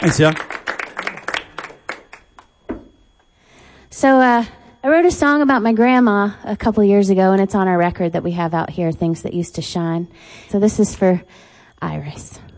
Thanks, yeah. So I wrote a song about my grandma a couple years ago, and it's on our record that we have out here, Things That Used to Shine. So this is for Iris.